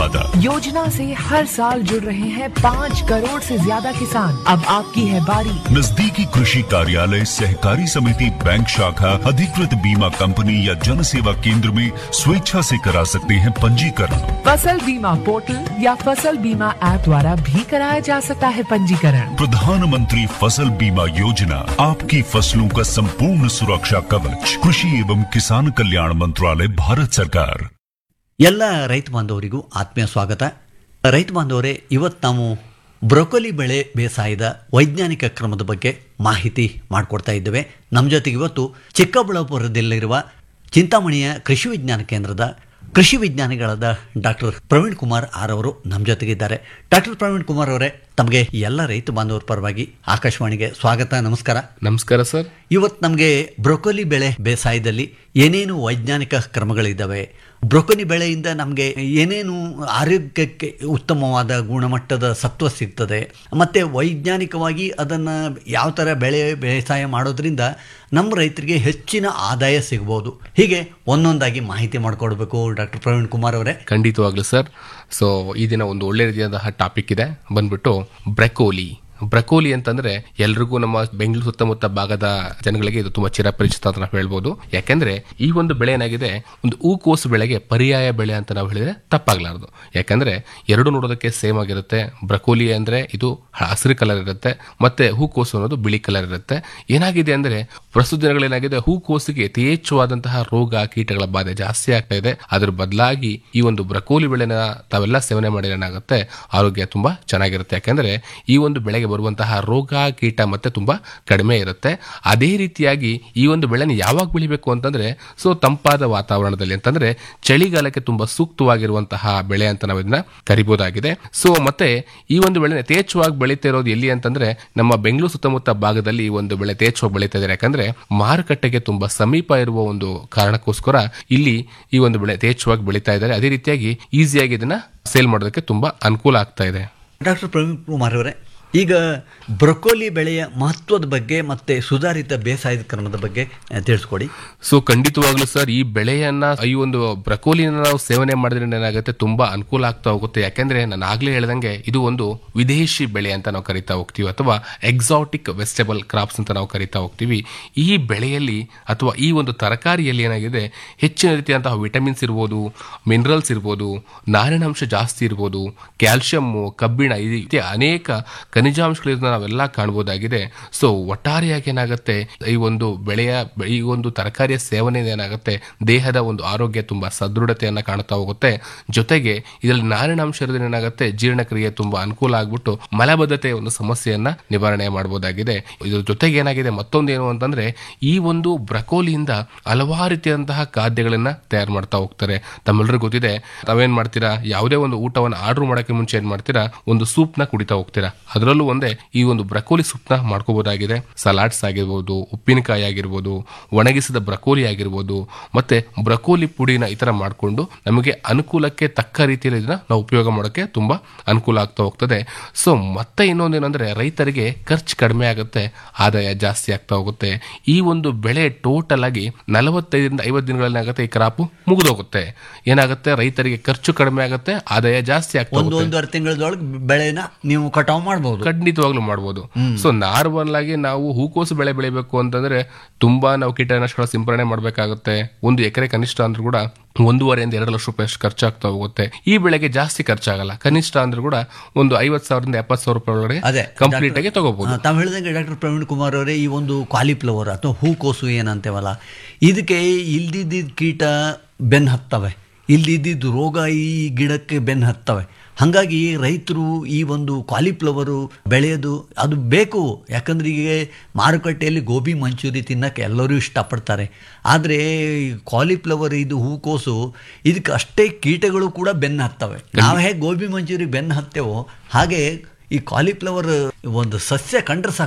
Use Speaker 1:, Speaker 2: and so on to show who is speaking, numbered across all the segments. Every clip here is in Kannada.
Speaker 1: वादा।
Speaker 2: योजना से हर साल जुड़ रहे हैं 5 करोड़ से ज्यादा किसान। अब आपकी है बारी।
Speaker 1: नजदीकी कृषि कार्यालय, सहकारी समिति, बैंक शाखा, अधिकृत बीमा कंपनी या जन सेवा केंद्र में स्वेच्छा से करा सकते हैं पंजीकरण।
Speaker 2: फसल बीमा पोर्टल या फसल बीमा ऐप द्वारा भी कराया जा सकता है पंजीकरण।
Speaker 1: प्रधानमंत्री फसल बीमा योजना, आपकी फसलों का संपूर्ण सुरक्षा कवच। कृषि एवं किसान कल्याण मंत्रालय, भारत सरकार।
Speaker 3: ಎಲ್ಲ ರೈತ ಬಾಂಧವರಿಗೂ ಆತ್ಮೀಯ ಸ್ವಾಗತ. ರೈತ ಬಾಂಧವರೇ, ಇವತ್ತು ನಾವು ಬ್ರೊಕೊಲಿ ಬೆಳೆ ಬೇಸಾಯದ ವೈಜ್ಞಾನಿಕ ಕ್ರಮದ ಬಗ್ಗೆ ಮಾಹಿತಿ ಮಾಡಿಕೊಡ್ತಾ ಇದ್ದೇವೆ. ನಮ್ಮ ಜೊತೆಗೆ ಇವತ್ತು ಚಿಕ್ಕಬಳ್ಳಾಪುರದಲ್ಲಿರುವ ಚಿಂತಾಮಣಿಯ ಕೃಷಿ ವಿಜ್ಞಾನ ಕೇಂದ್ರದ ಕೃಷಿ ವಿಜ್ಞಾನಿಗಳಾದ ಡಾಕ್ಟರ್ ಪ್ರವೀಣ್ ಕುಮಾರ್ ಆರ್ ಅವರು ನಮ್ಮ ಜೊತೆಗಿದ್ದಾರೆ. ಡಾಕ್ಟರ್ ಪ್ರವೀಣ್ ಕುಮಾರ್ ಅವರೇ, ತಮಗೆ ಎಲ್ಲ ರೈತ ಬಾಂಧವರ ಪರವಾಗಿ ಆಕಾಶವಾಣಿಗೆ ಸ್ವಾಗತ. ನಮಸ್ಕಾರ.
Speaker 4: ನಮಸ್ಕಾರ ಸರ್.
Speaker 3: ಇವತ್ತು ನಮಗೆ ಬ್ರೊಕೊಲಿ ಬೆಳೆ ಬೇಸಾಯದಲ್ಲಿ ಏನೇನು ವೈಜ್ಞಾನಿಕ ಕ್ರಮಗಳಿದ್ದಾವೆ, ಬ್ರೊಕೊಲಿ ಬೆಳೆಯಿಂದ ನಮಗೆ ಏನೇನು ಆರೋಗ್ಯಕ್ಕೆ ಉತ್ತಮವಾದ ಗುಣಮಟ್ಟದ ಸತ್ವ ಸಿಗ್ತದೆ, ಮತ್ತು ವೈಜ್ಞಾನಿಕವಾಗಿ ಅದನ್ನು ಯಾವ ಥರ ಬೆಳೆ ಬೇಸಾಯ ಮಾಡೋದ್ರಿಂದ ನಮ್ಮ ರೈತರಿಗೆ ಹೆಚ್ಚಿನ ಆದಾಯ ಸಿಗ್ಬೋದು, ಹೀಗೆ ಒಂದೊಂದಾಗಿ ಮಾಹಿತಿ ಮಾಡಿಕೊಡ್ಬೇಕು ಡಾಕ್ಟರ್ ಪ್ರವೀಣ್ ಕುಮಾರ್ ಅವರೇ.
Speaker 4: ಖಂಡಿತವಾಗ್ಲೂ ಸರ್. ಸೊ ಈ ದಿನ ಒಂದು ಒಳ್ಳೆ ರೀತಿಯಾದ ಟಾಪಿಕ್ ಇದೆ, ಬಂದ್ಬಿಟ್ಟು ಬ್ರೊಕೊಲಿ. ಬ್ರೊಕೊಲಿ ಅಂತಂದ್ರೆ ಎಲ್ರಿಗೂ ನಮ್ಮ ಬೆಂಗಳೂರು ಸುತ್ತಮುತ್ತ ಭಾಗದ ಜನಗಳಿಗೆ ಇದು ತುಂಬಾ ಚಿರಪರಿಚಿತ ಅಂತ ನಾವು ಹೇಳ್ಬೋದು. ಯಾಕೆಂದ್ರೆ ಈ ಒಂದು ಬೆಳೆ ಏನಾಗಿದೆ, ಒಂದು ಹೂಕೋಸು ಬೆಳೆಗೆ ಪರ್ಯಾಯ ಬೆಳೆ ಅಂತ ನಾವು ಹೇಳಿದ್ರೆ ತಪ್ಪಾಗ್ಲಾರ್ದು. ಯಾಕಂದ್ರೆ ಎರಡು ನೋಡೋದಕ್ಕೆ ಸೇಮ್ ಆಗಿರುತ್ತೆ. ಬ್ರೊಕೊಲಿ ಅಂದ್ರೆ ಇದು ಹಸಿರು ಕಲರ್ ಇರುತ್ತೆ, ಮತ್ತೆ ಹೂಕೋಸು ಅನ್ನೋದು ಬಿಳಿ ಕಲರ್ ಇರುತ್ತೆ. ಏನಾಗಿದೆ ಅಂದ್ರೆ ಪ್ರಸ್ತುತ ದಿನಗಳೇನಾಗಿದೆ, ಹೂಕೋಸಿಗೆ ಯಥೇಚ್ಛವಾದಂತಹ ರೋಗ ಕೀಟಗಳ ಬಾಧೆ ಜಾಸ್ತಿ ಆಗ್ತಾ ಇದೆ. ಅದ್ರ ಬದಲಾಗಿ ಈ ಒಂದು ಬ್ರೊಕೊಲಿ ಬೆಳೆನ ತಾವೆಲ್ಲ ಸೇವನೆ ಮಾಡಿದ್ರೆ ಏನಾಗುತ್ತೆ, ಆರೋಗ್ಯ ತುಂಬಾ ಚೆನ್ನಾಗಿರುತ್ತೆ. ಯಾಕಂದ್ರೆ ಈ ಒಂದು ಬೆಳೆಗೆ ಬರುವಂತಹ ರೋಗ ಕೀಟ ಮತ್ತೆ ತುಂಬಾ ಕಡಿಮೆ ಇರುತ್ತೆ. ಅದೇ ರೀತಿಯಾಗಿ ಈ ಒಂದು ಬೆಳೆನ ಯಾವಾಗ ಬೆಳಿಬೇಕು ಅಂತಂದ್ರೆ, ಸೊ ತಂಪಾದ ವಾತಾವರಣದಲ್ಲಿ, ಅಂತಂದ್ರೆ ಚಳಿಗಾಲಕ್ಕೆ ತುಂಬಾ ಸೂಕ್ತವಾಗಿರುವಂತಹ ಬೆಳೆ ಅಂತ ನಾವು ಇದನ್ನ ಕರಿಬಹುದಾಗಿದೆ. ಸೊ ಮತ್ತೆ ಈ ಒಂದು ಬೆಳೆ ಯಥೇಚ್ಛವಾಗಿ ಬೆಳೀತಾ ಇರೋದು ಎಲ್ಲಿ ಅಂತಂದ್ರೆ, ನಮ್ಮ ಬೆಂಗಳೂರು ಸುತ್ತಮುತ್ತ ಭಾಗದಲ್ಲಿ ಈ ಒಂದು ಬೆಳೆ ಯಥೇಚ್ಛವಾಗಿ ಬೆಳೀತಾ ಇದ್ದಾರೆ. ಯಾಕಂದ್ರೆ ಮಾರುಕಟ್ಟೆಗೆ ತುಂಬಾ ಸಮೀಪ ಇರುವ ಒಂದು ಕಾರಣಕ್ಕೋಸ್ಕರ ಇಲ್ಲಿ ಈ ಒಂದು ಬೆಳೆ ಯಥೇಚ್ಛವಾಗಿ ಬೆಳೀತಾ ಇದ್ದಾರೆ. ಅದೇ ರೀತಿಯಾಗಿ ಈಸಿಯಾಗಿ ಇದನ್ನ ಸೇಲ್ ಮಾಡೋದಕ್ಕೆ ತುಂಬಾ ಅನುಕೂಲ ಆಗ್ತಾ ಇದೆ.
Speaker 3: ಡಾಕ್ಟರ್ ಪ್ರವೀಣ್ ಕುಮಾರ್ ಅವರೇ, ಈಗ ಬ್ರೊಕೊಲಿ ಬೆಳೆಯ ಮಹತ್ವದ ಬಗ್ಗೆ ಮತ್ತೆ ಸುಧಾರಿತ ಬೇಸಾಯದ ಕ್ರಮದ ಬಗ್ಗೆ ತಿಳಿಸ್ಕೊಡಿ.
Speaker 4: ಸೊ ಖಂಡಿತವಾಗ್ಲೂ ಸರ್, ಈ ಬೆಳೆಯನ್ನ, ಈ ಒಂದು ಬ್ರೊಕೊಲಿನ ನಾವು ಸೇವನೆ ಮಾಡಿದ್ರಿಂದ ಏನಾಗುತ್ತೆ, ತುಂಬಾ ಅನುಕೂಲ ಆಗ್ತಾ ಹೋಗುತ್ತೆ. ಯಾಕೆಂದ್ರೆ ನಾನು ಆಗ್ಲೇ ಹೇಳ್ದಂಗೆ ಇದು ಒಂದು ವಿದೇಶಿ ಬೆಳೆ ಅಂತ ನಾವು ಕರಿತಾ ಹೋಗ್ತೀವಿ, ಅಥವಾ ಎಕ್ಸಾಟಿಕ್ ವೆಜಿಟೇಬಲ್ ಕ್ರಾಪ್ಸ್ ಅಂತ ನಾವು ಕರಿತಾ ಹೋಗ್ತೀವಿ. ಈ ಬೆಳೆಯಲ್ಲಿ ಅಥವಾ ಈ ಒಂದು ತರಕಾರಿಯಲ್ಲಿ ಏನಾಗಿದೆ, ಹೆಚ್ಚಿನ ರೀತಿಯಂತಹ ವಿಟಮಿನ್ಸ್ ಇರ್ಬೋದು, ಮಿನರಲ್ಸ್ ಇರ್ಬೋದು, ನಾರಿನಾಂಶ ಜಾಸ್ತಿ ಇರ್ಬೋದು, ಕ್ಯಾಲ್ಸಿಯಂ, ಕಬ್ಬಿಣ, ಈ ರೀತಿ ಅನೇಕ ಖನಿಜಾಂಶಗಳಿಂದ ನಾವೆಲ್ಲ ಕಾಣಬಹುದಾಗಿದೆ. ಸೊ ಒಟ್ಟಾರೆಯಾಗಿ ಏನಾಗುತ್ತೆ, ಈ ಒಂದು ಬೆಳೆಯ, ಈ ಒಂದು ತರಕಾರಿಯ ಸೇವನೆಯಿಂದ ಏನಾಗುತ್ತೆ, ದೇಹದ ಒಂದು ಆರೋಗ್ಯ ತುಂಬಾ ಸದೃಢತೆಯನ್ನ ಕಾಣ್ತಾ ಹೋಗುತ್ತೆ. ಜೊತೆಗೆ ಇದರಲ್ಲಿ ನಾರಿನಾಂಶ ಇರೋದ್ರಿಂದ ಏನಾಗುತ್ತೆ, ಜೀರ್ಣಕ್ರಿಯೆ ತುಂಬಾ ಅನುಕೂಲ ಆಗ್ಬಿಟ್ಟು ಮಲಬದ್ಧತೆಯ ಒಂದು ಸಮಸ್ಯೆಯನ್ನ ನಿವಾರಣೆ ಮಾಡಬಹುದಾಗಿದೆ. ಇದ್ರ ಜೊತೆಗೆ ಏನಾಗಿದೆ, ಮತ್ತೊಂದೇನು ಅಂತಂದ್ರೆ, ಈ ಒಂದು ಬ್ರೊಕೊಲಿಯಿಂದ ಹಲವಾರು ರೀತಿಯಾದಂತಹ ಖಾದ್ಯಗಳನ್ನ ತಯಾರು ಮಾಡ್ತಾ ಹೋಗ್ತಾರೆ. ತಮ್ಮೆಲ್ಲರಿಗೂ ಗೊತ್ತಿದೆ, ತಾವೇನ್ ಮಾಡ್ತೀರಾ, ಯಾವುದೇ ಒಂದು ಊಟವನ್ನು ಆರ್ಡರ್ ಮಾಡೋಕೆ ಮುಂಚೆ ಏನ್ ಮಾಡ್ತೀರಾ, ಒಂದು ಸೂಪ್ ನ ಕುಡಿತಾ ಹೋಗ್ತೀರಾ. ಅದರಲ್ಲೂ ಒಂದೇ ಈ ಒಂದು ಬ್ರೊಕೊಲಿ ಸೂಪ್ನ ಮಾಡ್ಕೋಬಹುದಾಗಿದೆ. ಸಲಾಡ್ಸ್ ಆಗಿರ್ಬೋದು, ಉಪ್ಪಿನಕಾಯಿ ಆಗಿರ್ಬೋದು, ಒಣಗಿಸಿದ ಬ್ರೊಕೊಲಿ ಆಗಿರ್ಬೋದು, ಮತ್ತೆ ಬ್ರೊಕೊಲಿ ಪುಡಿನ ಈ ತರ ಮಾಡಿಕೊಂಡು ನಮಗೆ ಅನುಕೂಲಕ್ಕೆ ತಕ್ಕ ರೀತಿಯಲ್ಲಿ ಇದನ್ನ ನಾವು ಉಪಯೋಗ ಮಾಡೋಕೆ ತುಂಬಾ ಅನುಕೂಲ ಆಗ್ತಾ ಹೋಗ್ತದೆ. ಸೊ ಮತ್ತೆ ಇನ್ನೊಂದೇನಂದ್ರೆ, ರೈತರಿಗೆ ಖರ್ಚು ಕಡಿಮೆ ಆಗುತ್ತೆ, ಆದಾಯ ಜಾಸ್ತಿ ಆಗ್ತಾ ಹೋಗುತ್ತೆ. ಈ ಒಂದು ಬೆಳೆ ಟೋಟಲ್ ಆಗಿ 45ರಿಂದ 50 ದಿನಗಳಲ್ಲಿ ಆಗುತ್ತೆ, ಈ ಕ್ರಾಪ್ ಮುಗಿದೋಗುತ್ತೆ. ಏನಾಗುತ್ತೆ, ರೈತರಿಗೆ ಖರ್ಚು ಕಡಿಮೆ ಆಗುತ್ತೆ, ಆದಾಯ ಜಾಸ್ತಿ ಆಗ್ತಾ ಹೋಗುತ್ತೆ.
Speaker 3: 1-1.5 ತಿಂಗಳದೊಳಗೆ ಬೆಳೆನ ನೀವು ಕಟಾವು ಮಾಡಬಹುದು.
Speaker 4: ಖಂಡಿತವಾಗ್ಲೂ ಮಾಡಬಹುದು. ಸೊ ನಾರ್ಮಲ್ ಆಗಿ ನಾವು ಹೂಕೋಸು ಬೆಳೆ ಬೆಳಿಬೇಕು ಅಂತಂದ್ರೆ ತುಂಬಾ ನಾವು ಕೀಟನಾಶಕಗಳ ಸಿಂಪರಣೆ ಮಾಡಬೇಕಾಗುತ್ತೆ. ಒಂದು ಎಕರೆ ಕನಿಷ್ಠ ಅಂದ್ರೂ ಕೂಡ 1.5 ರಿಂದ 2 ಲಕ್ಷ ರೂಪಾಯಿ ಅಷ್ಟು ಖರ್ಚಾಗ್ತಾ ಹೋಗುತ್ತೆ. ಈ ಬೆಳೆಗೆ ಜಾಸ್ತಿ ಖರ್ಚಾಗಲ್ಲ, ಕನಿಷ್ಠ ಅಂದ್ರೂ ಕೂಡ ಒಂದು 50,000ರಿಂದ 70,000 ರೂಪಾಯಿ ಒಳಗಡೆ ಕಂಪ್ಲೀಟ್ ಆಗಿ ತಗೋಬಹುದು.
Speaker 3: ತಾವು ಹೇಳಿದಂಗೆ ಡಾಕ್ಟರ್ ಪ್ರವೀಣ್ ಕುಮಾರ್ ಅವರೇ, ಈ ಒಂದು ಕಾಲಿಫ್ಲವರ್ ಅಥವಾ ಹೂಕೋಸು ಏನಂತೇವಲ್ಲ, ಇದಕ್ಕೆ ಇಲ್ದಿದ್ದ ಕೀಟ ಬೆನ್ನು ಹತ್ತವೆ, ಇಲ್ದಿದ್ದ ರೋಗ ಈ ಗಿಡಕ್ಕೆ ಬೆನ್ನು ಹತ್ತವೆ. ಹಾಗಾಗಿ ರೈತರು ಈ ಒಂದು ಕಾಲಿಫ್ಲವರು ಬೆಳೆಯೋದು ಅದು ಬೇಕು. ಯಾಕಂದ್ರೆ ಈಗ ಮಾರುಕಟ್ಟೆಯಲ್ಲಿ ಗೋಬಿ ಮಂಚೂರಿ ತಿನ್ನೋಕ್ಕೆ ಎಲ್ಲರೂ ಇಷ್ಟಪಡ್ತಾರೆ. ಆದರೆ ಕಾಲಿಫ್ಲವರ್, ಇದು ಹೂಕೋಸು, ಇದಕ್ಕೆ ಅಷ್ಟೇ ಕೀಟಗಳು ಕೂಡ ಬೆನ್ನು ಹತ್ತವೆ. ನಾವು ಹೇಗೆ ಗೋಬಿ ಮಂಚೂರಿ ಬೆನ್ನು ಹತ್ತೇವೋ ಹಾಗೆ ಈ ಕಾಲಿಫ್ಲವರ್ ಒಂದು ಸಸ್ಯ ಕಂಡ್ರೆ ಸಾಕು,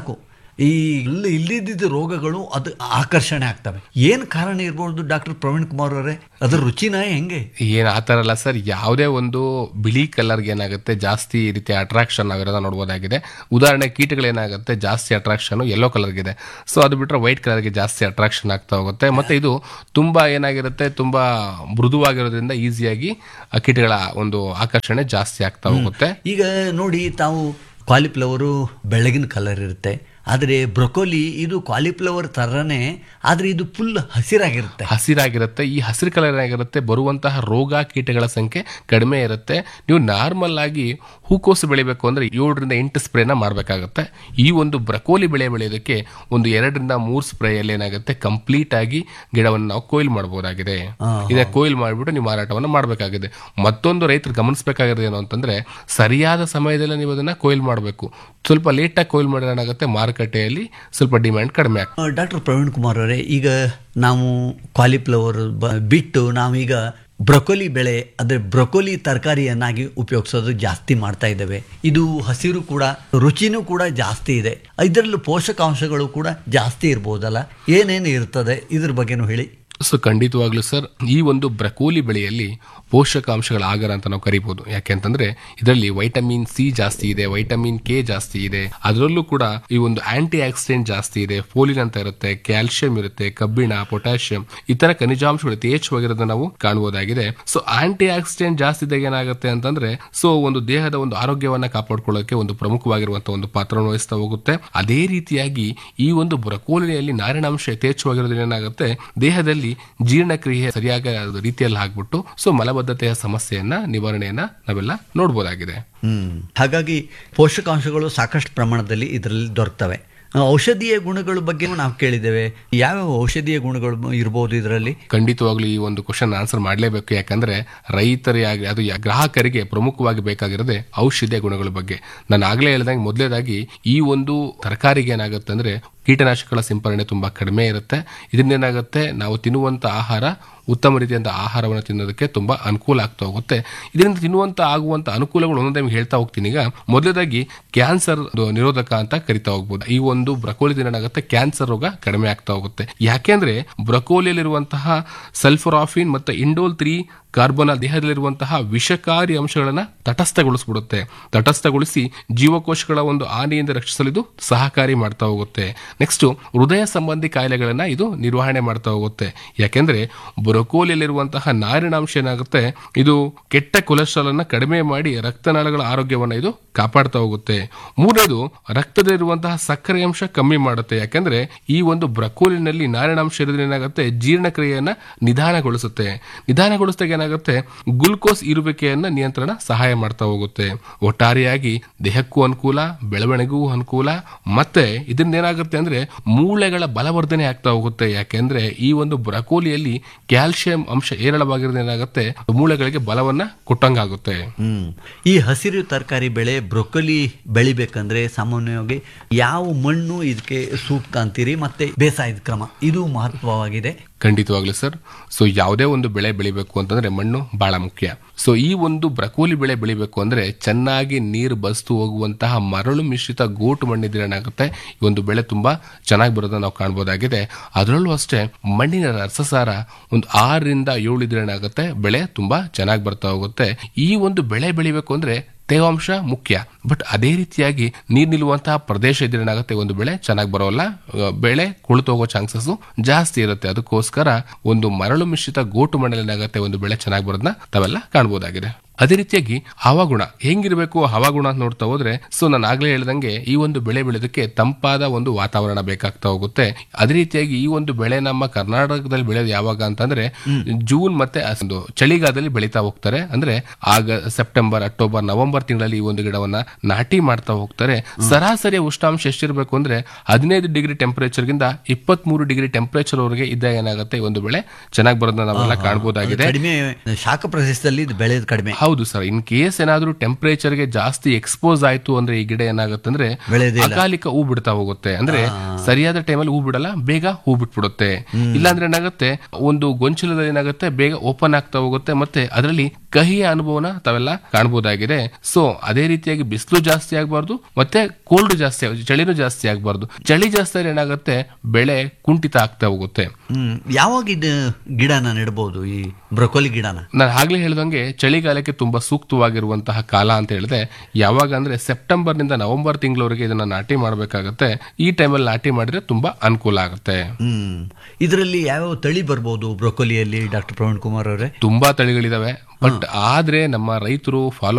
Speaker 3: ಈ ಇಲ್ಲಿದ್ದ ರೋಗಗಳು ಅದು ಆಕರ್ಷಣೆ ಆಗ್ತವೆ. ಏನು ಕಾರಣ ಇರ್ಬೋದು ಡಾಕ್ಟರ್ ಪ್ರವೀಣ್ ಕುಮಾರ್ ಅವರೇ? ಅದ್ರ ರುಚಿನ ಹೆಂಗೆ?
Speaker 4: ಏನ್ ಆತರ ಅಲ್ಲ ಸರ್, ಯಾವುದೇ ಒಂದು ಬಿಳಿ ಕಲರ್ಗೆ ಏನಾಗುತ್ತೆ ಜಾಸ್ತಿ ಈ ರೀತಿ ಅಟ್ರಾಕ್ಷನ್ ನಾವಿರೋದ ನೋಡ್ಬೋದಾಗಿದೆ. ಉದಾಹರಣೆ ಕೀಟಗಳೇನಾಗುತ್ತೆ ಜಾಸ್ತಿ ಅಟ್ರಾಕ್ಷನ್ ಯೆಲ್ಲೋ ಕಲರ್ಗಿದೆ, ಸೊ ಅದು ಬಿಟ್ರೆ ವೈಟ್ ಕಲರ್ಗೆ ಜಾಸ್ತಿ ಅಟ್ರಾಕ್ಷನ್ ಆಗ್ತಾ ಹೋಗುತ್ತೆ. ಮತ್ತೆ ಇದು ತುಂಬಾ ಏನಾಗಿರುತ್ತೆ, ತುಂಬಾ ಮೃದುವಾಗಿರೋದ್ರಿಂದ ಈಸಿಯಾಗಿ ಆ ಕೀಟಗಳ ಒಂದು ಆಕರ್ಷಣೆ ಜಾಸ್ತಿ ಆಗ್ತಾ ಹೋಗುತ್ತೆ.
Speaker 3: ಈಗ ನೋಡಿ, ತಾವು ಕಾಲಿಫ್ಲವರು ಬೆಳಗಿನ ಕಲರ್ ಇರುತ್ತೆ, ಆದರೆ ಬ್ರೊಕೋಲಿ ಇದು ಕಾಲಿಫ್ಲವರ್ ಥರನೇ, ಆದರೆ ಇದು ಫುಲ್ ಹಸಿರಾಗಿರುತ್ತೆ. ಈ ಹಸಿರು ಕಲರ್ ಆಗಿರುತ್ತೆ, ಬರುವಂತಹ ರೋಗ ಕೀಟಗಳ ಸಂಖ್ಯೆ ಕಡಿಮೆ ಇರುತ್ತೆ. ನೀವು ನಾರ್ಮಲ್ ಆಗಿ ಹೂಕೋಸು ಬೆಳಿಬೇಕು ಅಂದ್ರೆ 7ರಿಂದ 8 ಸ್ಪ್ರೇನ ಮಾಡಬೇಕಾಗುತ್ತೆ. ಈ ಒಂದು ಬ್ರಕೋಲಿ ಬೆಳೆಯೋದಕ್ಕೆ ಒಂದು 2ರಿಂದ 3 ಸ್ಪ್ರೇಯಲ್ಲಿ ಏನಾಗುತ್ತೆ, ಕಂಪ್ಲೀಟ್ ಆಗಿ ಗಿಡವನ್ನು ನಾವು ಕೊಯ್ಲು ಮಾಡಬಹುದಾಗಿದೆ. ಇದನ್ನ ಕೊಯ್ಲು ಮಾಡಿಬಿಟ್ಟು ನೀವು ಮಾರಾಟವನ್ನು ಮಾಡಬೇಕಾಗಿದೆ. ಮತ್ತೊಂದು ರೈತರು ಗಮನಿಸಬೇಕಾಗಿರೋದು ಏನು ಅಂತಂದ್ರೆ, ಸರಿಯಾದ ಸಮಯದಲ್ಲಿ ನೀವು ಅದನ್ನ ಕೊಯ್ಲು ಮಾಡಬೇಕು. ಸ್ವಲ್ಪ ಲೇಟಾಗಿ ಕೊಯ್ಲು ಮಾಡಿದ್ರೆ ಏನಾಗುತ್ತೆ, ಮಾರುಕಟ್ಟೆಯಲ್ಲಿ ಸ್ವಲ್ಪ ಡಿಮ್ಯಾಂಡ್ ಕಡಿಮೆ ಆಗ್ತದೆ. ಡಾಕ್ಟರ್ ಪ್ರವೀಣ್ ಕುಮಾರ್ ಅವರೇ, ಈಗ ನಾವು ಕಾಲಿಫ್ಲವರ್ ಬಿಟ್ಟು ನಾವೀಗ ಬ್ರೊಕೋಲಿ ಬೆಳೆ, ಅಂದರೆ ಬ್ರೊಕೋಲಿ ತರಕಾರಿಯನ್ನಾಗಿ ಉಪಯೋಗಿಸೋದು ಜಾಸ್ತಿ ಮಾಡ್ತಾ ಇದ್ದೇವೆ. ಇದು ಹಸಿರು ಕೂಡ, ರುಚಿನೂ ಕೂಡ ಜಾಸ್ತಿ ಇದೆ, ಇದರಲ್ಲೂ ಪೋಷಕಾಂಶಗಳು ಕೂಡ ಜಾಸ್ತಿ ಇರ್ಬೋದಲ್ಲ, ಏನೇನು ಇರ್ತದೆ ಇದ್ರ ಬಗ್ಗೆನೂ ಹೇಳಿ.
Speaker 4: ಸೊ ಖಂಡಿತವಾಗ್ಲೂ ಸರ್, ಈ ಒಂದು ಬ್ರಕೋಲಿ ಬೆಳೆಯಲ್ಲಿ ಪೋಷಕಾಂಶಗಳ ಆಗರ ಅಂತ ನಾವು ಕರಿಬಹುದು. ಯಾಕೆಂತಂದ್ರೆ ಇದರಲ್ಲಿ ವೈಟಮಿನ್ ಸಿ ಜಾಸ್ತಿ ಇದೆ, ವೈಟಮಿನ್ ಕೆ ಜಾಸ್ತಿ ಇದೆ, ಅದರಲ್ಲೂ ಕೂಡ ಈ ಒಂದು ಆಂಟಿ ಆಕ್ಸಿಡೆಂಟ್ ಜಾಸ್ತಿ ಇದೆ, ಫೋಲಿನ್ ಅಂತ ಇರುತ್ತೆ, ಕ್ಯಾಲ್ಸಿಯಂ ಇರುತ್ತೆ, ಕಬ್ಬಿಣ, ಪೊಟ್ಯಾಷಿಯಂ, ಈ ತರ ಖನಿಜಾಂಶಗಳು ಯಥೇಚ್ಛವಾಗಿರೋದನ್ನ ನಾವು ಕಾಣಬಹುದಾಗಿದೆ. ಸೊ ಆಂಟಿ ಆಕ್ಸಿಡೆಂಟ್ ಜಾಸ್ತಿ ಇದ್ದಾಗ ಏನಾಗುತ್ತೆ ಅಂತಂದ್ರೆ, ಸೊ ಒಂದು ದೇಹದ ಒಂದು ಆರೋಗ್ಯವನ್ನ ಕಾಪಾಡ್ಕೊಳ್ಳೋಕೆ ಒಂದು ಪ್ರಮುಖವಾಗಿರುವಂತಹ ಒಂದು ಪಾತ್ರವನ್ನು ವಹಿಸ್ತಾ ಹೋಗುತ್ತೆ. ಅದೇ ರೀತಿಯಾಗಿ ಈ ಒಂದು ಬ್ರಕೋಲಿಯಲ್ಲಿ ನಾರಿನಾಂಶ ಯಥೇಚ್ಛವಾಗಿರೋದ್ರಿಂದ ಏನಾಗುತ್ತೆ, ದೇಹದಲ್ಲಿ ಜೀರ್ಣಕ್ರಿಯೆ ಸರಿಯಾದ ರೀತಿಯಲ್ಲಿ ಆಗ್ಬಿಟ್ಟು ಸೊ ಮಲಬದ್ಧತೆಯ ಸಮಸ್ಯೆಯನ್ನ ನಿವಾರಣೆಯನ್ನ ನಾವೆಲ್ಲ ನೋಡಬಹುದಾಗಿದೆ.
Speaker 3: ಹಾಗಾಗಿ ಪೋಷಕಾಂಶಗಳು ಸಾಕಷ್ಟು ಪ್ರಮಾಣದಲ್ಲಿ ಇದರಲ್ಲಿ ದೊರಕ್ತವೆ. ಔಷಧೀಯ ಗುಣಗಳ ಬಗ್ಗೆ ನಾವು ಕೇಳಿದ್ದೇವೆ, ಯಾವ ಔಷಧೀಯ ಗುಣಗಳು ಇರಬಹುದು ಇದರಲ್ಲಿ?
Speaker 4: ಖಂಡಿತವಾಗ್ಲೂ ಈ ಒಂದು ಕ್ವಶನ್ ಆನ್ಸರ್ ಮಾಡಲೇಬೇಕು. ಯಾಕಂದ್ರೆ ರೈತರಿಗೆ ಅದು ಗ್ರಾಹಕರಿಗೆ ಪ್ರಮುಖವಾಗಿ ಬೇಕಾಗಿರೋದೇ ಔಷಧೀಯ ಗುಣಗಳ ಬಗ್ಗೆ. ನಾನು ಆಗ್ಲೇ ಹೇಳಿದಂಗೆ ಮೊದಲೇದಾಗಿ ಈ ಒಂದು ತರಕಾರಿಗೆ ಏನಾಗುತ್ತೆ ಅಂದ್ರೆ ಕೀಟನಾಶಕಗಳ ಸಿಂಪರಣೆ ತುಂಬಾ ಕಡಿಮೆ ಇರುತ್ತೆ. ಇದರಿಂದ ಏನಾಗುತ್ತೆ, ನಾವು ತಿನ್ನುವಂತ ಆಹಾರ ಉತ್ತಮ ರೀತಿಯಂತ ಆಹಾರವನ್ನು ತಿನ್ನೋದಕ್ಕೆ ತುಂಬಾ ಅನುಕೂಲ ಆಗ್ತಾ ಹೋಗುತ್ತೆ. ಇದರಿಂದ ತಿನ್ನುವಂತ ಆಗುವಂತ ಅನುಕೂಲಗಳು ಒಂದೊಂದೇ ಹೇಳ್ತಾ ಹೋಗ್ತೀನಿ. ಈಗ ಮೊದಲೇದಾಗಿ ಕ್ಯಾನ್ಸರ್ ನಿರೋಧಕ ಅಂತ ಕರಿತಾ ಹೋಗ್ಬೋದು. ಈ ಒಂದು ಬ್ರಕೋಲಿದಿಂದ ಏನಾಗುತ್ತೆ, ಕ್ಯಾನ್ಸರ್ ರೋಗ ಕಡಿಮೆ ಆಗ್ತಾ ಹೋಗುತ್ತೆ. ಯಾಕೆಂದ್ರೆ ಬ್ರಕೋಲಿಯಲ್ಲಿರುವಂತಹ ಸಲ್ಫರಾಫಿನ್ ಮತ್ತು ಇಂಡೋಲ್ 3 ಕಾರ್ಬೋನ ದೇಹದಲ್ಲಿರುವಂತಹ ವಿಷಕಾರಿ ಅಂಶಗಳನ್ನ ತಟಸ್ಥಗೊಳಿಸಿ ಜೀವಕೋಶಗಳ ಒಂದು ಹಾನಿಯಿಂದ ರಕ್ಷಿಸಲು ಇದು ಸಹಕಾರಿ ಮಾಡ್ತಾ ಹೋಗುತ್ತೆ. ನೆಕ್ಸ್ಟ್, ಹೃದಯ ಸಂಬಂಧಿ ಕಾಯಿಲೆಗಳನ್ನ ಇದು ನಿರ್ವಹಣೆ ಮಾಡ್ತಾ ಹೋಗುತ್ತೆ. ಯಾಕೆಂದ್ರೆ ಬ್ರೊಕೋಲಿಯಲ್ಲಿರುವಂತಹ ನಾರಿನಾಂಶ ಏನಾಗುತ್ತೆ, ಇದು ಕೆಟ್ಟ ಕೊಲೆಸ್ಟ್ರಾಲ್ ಅನ್ನ ಕಡಿಮೆ ಮಾಡಿ ರಕ್ತನಾಳಗಳ ಆರೋಗ್ಯವನ್ನ ಇದು ಕಾಪಾಡ್ತಾ ಹೋಗುತ್ತೆ. ಮೂರನೇದು, ರಕ್ತದಲ್ಲಿರುವಂತಹ ಸಕ್ಕರೆ ಅಂಶ ಕಮ್ಮಿ ಮಾಡುತ್ತೆ. ಯಾಕೆಂದ್ರೆ ಈ ಒಂದು ಬ್ರಕೋಲಿನಲ್ಲಿ ನಾರಿನಾಂಶ ಇರೋದ್ರಿಂದ ಏನಾಗುತ್ತೆ, ಜೀರ್ಣಕ್ರಿಯೆಯನ್ನ ನಿಧಾನಗೊಳಿಸಿದಾಗ ಏನಾಗುತ್ತೆ, ಗ್ಲುಕೋಸ್ ಇರುವಿಕೆಯನ್ನ ನಿಯಂತ್ರಣ ಸಹಾಯ ಮಾಡ್ತಾ ಹೋಗುತ್ತೆ. ಒಟ್ಟಾರೆಯಾಗಿ ದೇಹಕ್ಕೂ ಅನುಕೂಲ, ಬೆಳವಣಿಗೆಗೂ ಅನುಕೂಲ, ಮತ್ತೆ ಇದರಿಂದ ಏನಾಗುತ್ತೆ ಅಂದ್ರೆ ಮೂಳೆಗಳ ಬಲವರ್ಧನೆ ಆಗ್ತಾ ಹೋಗುತ್ತೆ. ಯಾಕೆಂದ್ರೆ ಈ ಒಂದು ಬ್ರಕೋಲಿಯಲ್ಲಿ ಕ್ಯಾಲ್ಸಿಯಂ ಅಂಶ ಹೇರಳವಾಗಿರೋದ್ರಿಂದ ಏನಾಗುತ್ತೆ, ಮೂಳೆಗಳಿಗೆ ಬಲವನ್ನ ಕೊಟ್ಟಂಗಾಗುತ್ತೆ.
Speaker 3: ಈ ಹಸಿರು ತರಕಾರಿ ಬೆಳೆ ಬ್ರೊಕೊಲಿ ಬೆಳಿಬೇಕಂದ್ರೆ ಸಾಮಾನ್ಯವಾಗಿ ಯಾವ ಮಣ್ಣು ಇದಕ್ಕೆ ಸೂಕ್ತ ಅಂತೀರಿ, ಮತ್ತೆ ಬೇಸಾಯದ ಕ್ರಮ ಇದು ಮಹತ್ವವಾಗಿದೆ?
Speaker 4: ಖಂಡಿತವಾಗ್ಲೂ ಸರ್. ಸೊ ಯಾವುದೇ ಒಂದು ಬೆಳೆ ಬೆಳಿಬೇಕು ಅಂತಂದ್ರೆ ಮಣ್ಣು ಬಹಳ ಮುಖ್ಯ. ಸೊ ಈ ಒಂದು ಬ್ರಕೋಲಿ ಬೆಳೆ ಬೆಳಿಬೇಕು ಅಂದ್ರೆ ಚೆನ್ನಾಗಿ ನೀರು ಬಸ್ತು ಹೋಗುವಂತಹ ಮರಳು ಮಿಶ್ರಿತ ಗೋಟು ಮಣ್ಣಿದ್ರೆ ಏನಾಗುತ್ತೆ, ಈ ಒಂದು ಬೆಳೆ ತುಂಬಾ ಚೆನ್ನಾಗಿ ಬರೋದನ್ನ ನಾವು ಕಾಣಬಹುದಾಗಿದೆ. ಅದರಲ್ಲೂ ಅಷ್ಟೇ ಮಣ್ಣಿನ ರಸಸಾರ ಒಂದು 6ರಿಂದ 7 ಇದ್ರೆ ಏನಾಗುತ್ತೆ, ಬೆಳೆ ತುಂಬಾ ಚೆನ್ನಾಗಿ ಬರ್ತಾ ಹೋಗುತ್ತೆ. ಈ ಒಂದು ಬೆಳೆ ಬೆಳಿಬೇಕು ಅಂದ್ರೆ ತೇವಾಂಶ ಮುಖ್ಯ, ಬಟ್ ಅದೇ ರೀತಿಯಾಗಿ ನೀರು ನಿಲ್ಲುವಂತಹ ಪ್ರದೇಶ ಇದ್ರೆ ಏನಾಗುತ್ತೆ, ಒಂದು ಬೆಳೆ ಚೆನ್ನಾಗಿ ಬರೋಲ್ಲ, ಬೆಳೆ ಕೊಳ್ತು ಹೋಗೋ ಚಾನ್ಸಸ್ ಜಾಸ್ತಿ ಇರುತ್ತೆ. ಅದಕ್ಕೋಸ್ಕರ ಒಂದು ಮರಳು ಮಿಶ್ರಿತ ಗೋಟು ಮಣ್ಣಲ್ಲಿ ಏನಾಗುತ್ತೆ, ಒಂದು ಬೆಳೆ ಚೆನ್ನಾಗಿ ಬರೋದನ್ನ ತಾವೆಲ್ಲ ಕಾಣಬಹುದಾಗಿದೆ. ಅದೇ ರೀತಿಯಾಗಿ ಹವಾಗುಣ ಹೆಂಗಿರಬೇಕು, ಹವಾಗುಣ ಅಂತ ನೋಡ್ತಾ ಹೋದ್ರೆ, ಸೊ ನಾನು ಆಗ್ಲೇ ಹೇಳ್ದಂಗೆ ಈ ಒಂದು ಬೆಳೆ ಬೆಳೆದಕ್ಕೆ ತಂಪಾದ ಒಂದು ವಾತಾವರಣ ಬೇಕಾಗ್ತಾ ಹೋಗುತ್ತೆ. ಅದೇ ರೀತಿಯಾಗಿ ಈ ಒಂದು ಬೆಳೆ ನಮ್ಮ ಕರ್ನಾಟಕದಲ್ಲಿ ಬೆಳೆಯೋದು ಯಾವಾಗ ಅಂತಂದ್ರೆ ಜೂನ್ ಮತ್ತೆ ಚಳಿಗಾಲದಲ್ಲಿ ಬೆಳೀತಾ ಹೋಗ್ತಾರೆ. ಅಂದ್ರೆ ಸೆಪ್ಟೆಂಬರ್, ಅಕ್ಟೋಬರ್, ನವೆಂಬರ್ ತಿಂಗಳಲ್ಲಿ ಈ ಒಂದು ಗಿಡವನ್ನ ನಾಟಿ ಮಾಡ್ತಾ ಹೋಗ್ತಾರೆ. ಸರಾಸರಿ ಉಷ್ಣಾಂಶ ಎಷ್ಟಿರಬೇಕು ಅಂದ್ರೆ 15 ಡಿಗ್ರಿ ಟೆಂಪರೇಚರ್ ಗಿಂತ 23 ಡಿಗ್ರಿ ಟೆಂಪರೇಚರ್ ವರೆಗೆ ಇದ್ದಾಗ ಏನಾಗುತ್ತೆ, ಈ ಒಂದು ಬೆಳೆ ಚೆನ್ನಾಗಿ ಬರೋದನ್ನ ನಾವೆಲ್ಲ ಕಾಣಬಹುದಾಗಿದೆ.
Speaker 3: ಶಾಖ ಪ್ರದೇಶದಲ್ಲಿ ಬೆಳೆಯೋದು ಕಡಿಮೆ.
Speaker 4: ಹೌದು ಸರ್. ಇನ್ ಕೇಸ್ ಏನಾದ್ರೂ ಟೆಂಪರೇಚರ್ಗೆ ಜಾಸ್ತಿ ಎಕ್ಸ್ಪೋಸ್ ಆಯ್ತು ಅಂದ್ರೆ ಈ ಗಿಡ ಏನಾಗುತ್ತೆ ಅಂದ್ರೆ ಅಕಾಲಿಕ ಹೂ ಬಿಡ್ತಾ ಹೋಗುತ್ತೆ. ಅಂದ್ರೆ ಸರಿಯಾದ ಟೈಮಲ್ಲಿ ಹೂ ಬಿಡಲ್ಲ, ಬೇಗ ಹೂ ಬಿಟ್ಬಿಡುತ್ತೆ. ಇಲ್ಲಾಂದ್ರೆ ಏನಾಗುತ್ತೆ, ಒಂದು ಗೊಂಚಲದಲ್ಲಿ ಏನಾಗುತ್ತೆ, ಬೇಗ ಓಪನ್ ಆಗ್ತಾ ಹೋಗುತ್ತೆ, ಮತ್ತೆ ಅದರಲ್ಲಿ ಕಹಿಯ ಅನುಭವನ ತಾವೆಲ್ಲ ಕಾಣಬಹುದಾಗಿದೆ. ಸೊ ಅದೇ ರೀತಿಯಾಗಿ ಬಿಸಿಲು ಜಾಸ್ತಿ ಆಗಬಾರ್ದು, ಮತ್ತೆ ಕೋಲ್ಡ್ ಜಾಸ್ತಿ, ಚಳಿನೂ ಜಾಸ್ತಿ ಆಗಬಾರ್ದು. ಚಳಿ ಜಾಸ್ತಿ ಆದ್ರೆ ಏನಾಗುತ್ತೆ, ಬೆಳೆ ಕುಂಠಿತ ಆಗ್ತಾ ಹೋಗುತ್ತೆ.
Speaker 3: ಯಾವಾಗ ಇದು ಗಿಡನ ನೆಡಬಹುದು, ಈ ಬ್ರೊಕೊಲಿ ಗಿಡನ?
Speaker 4: ನಾನು ಆಗ್ಲೇ ಹೇಳ್ದಂಗೆ ಚಳಿಗಾಲಕ್ಕೆ ತುಂಬಾ ಸೂಕ್ತವಾಗಿರುವಂತಹ ಕಾಲ ಅಂತ ಹೇಳಿದೆ. ಯಾವಾಗ ಅಂದ್ರೆ ಸೆಪ್ಟೆಂಬರ್ ನಿಂದ ನವೆಂಬರ್ ತಿಂಗಳವರೆಗೆ ಇದನ್ನ ನಾಟಿ ಮಾಡಬೇಕಾಗುತ್ತೆ. ಈ ಟೈಮಲ್ಲಿ ನಾಟಿ ಮಾಡಿದ್ರೆ ತುಂಬಾ ಅನುಕೂಲ ಆಗುತ್ತೆ.
Speaker 3: ಇದರಲ್ಲಿ ಯಾವ ತಳಿ ಬರ್ಬೋದು ಬ್ರೊಕೊಲಿಯಲ್ಲಿ, ಡಾಕ್ಟರ್ ಪ್ರವೀಣ್ ಕುಮಾರ್ ಅವರೇ?
Speaker 4: ತುಂಬಾ ತಳಿಗಳಿದಾವೆ. ಬಟ್ ಆದ್ರೆ ನಮ್ಮ ರೈತರು ಫಾಲೋ